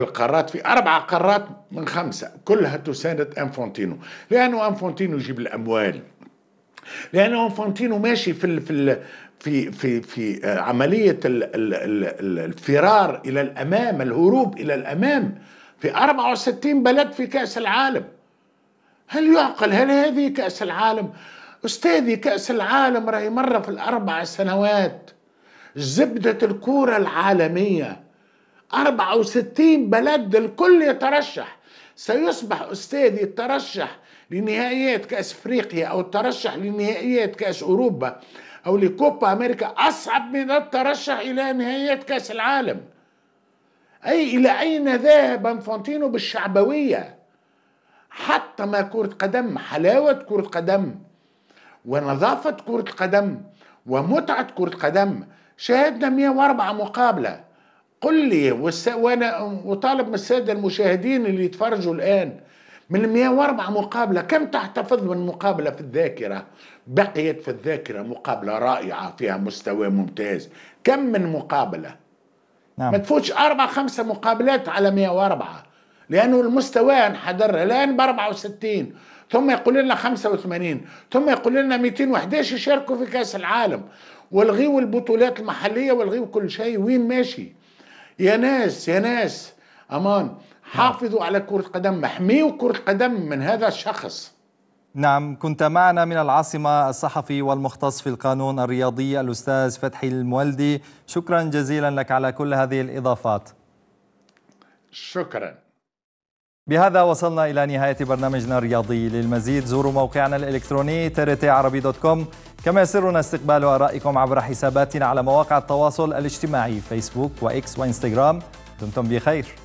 القارات، في 4 قارات من 5 كلها تساند انفونتينو، لانه انفونتينو يجيب الاموال، لانه انفونتينو ماشي في عمليه الفرار الى الامام، الهروب الى الامام في 64 بلد في كاس العالم. هل يعقل؟ هل هذه كاس العالم؟ استاذي كاس العالم راهي مره في ال4 سنوات، زبده الكوره العالميه. 64 بلد الكل يترشح، سيصبح أستاذي الترشح لنهائيات كأس أفريقيا أو الترشح لنهائيات كأس أوروبا أو لكوبا أمريكا أصعب من الترشح إلى نهائيات كأس العالم. أي إلى أين ذهب انفانتينو بالشعبوية؟ حتى ما كرة قدم، حلاوة كرة قدم ونظافة كرة قدم ومتعة كرة قدم. شاهدنا 104 مقابلة. قل لي وانا وطالب من الساده المشاهدين اللي يتفرجوا الان، من 104 مقابله كم تحتفظ من مقابله في الذاكره؟ بقيت في الذاكره مقابله رائعه فيها مستوى ممتاز. كم من مقابله؟ ما نعم. تفوتش 4 5 مقابلات على 104، لانه المستوى انحدر الان ب 64، ثم يقول لنا 85، ثم يقول لنا 211 يشاركوا في كاس العالم، والغيوا البطولات المحليه والغيوا كل شيء. وين ماشي؟ يا ناس يا ناس، أمان، نعم. حافظوا على كرة قدم، احميوا كرة قدم من هذا الشخص. نعم، كنت معنا من العاصمة الصحفي والمختص في القانون الرياضي الأستاذ فتحي المولدي، شكرا جزيلا لك على كل هذه الإضافات. شكرا. بهذا وصلنا إلى نهاية برنامجنا الرياضي. للمزيد زوروا موقعنا الإلكتروني trtarabi.com، كما يسرنا استقبال آرائكم عبر حساباتنا على مواقع التواصل الاجتماعي فيسبوك وإكس وإنستغرام. دمتم بخير.